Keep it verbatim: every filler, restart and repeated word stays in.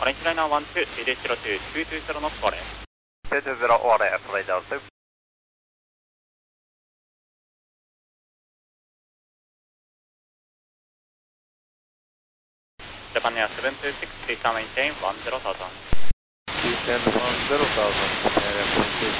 Orange Liner one two, C D zero two, two two zero knots, order. two two zero, order, radar two. Japan Air seven two six, please maintain one zero thousand. Descend one zero thousand, area point two.